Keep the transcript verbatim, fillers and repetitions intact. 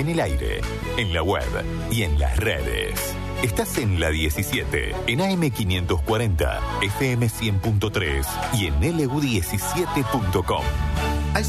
en el aire, en la web y en las redes. Estás en la diecisiete, en A M quinientos cuarenta, F M cien punto tres y en L U diecisiete punto com.